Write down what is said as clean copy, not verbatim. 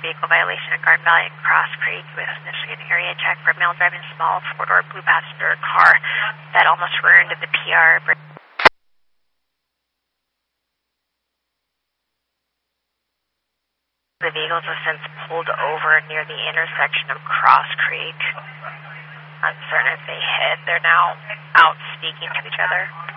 vehicle violation at Garden Valley and Cross Creek with initially an area check for a male driving a small four-door blue passenger car that almost ruined the PR. The vehicles have since pulled over near the intersection of Cross Creek. Uncertain if they hit. They're now out speaking to each other.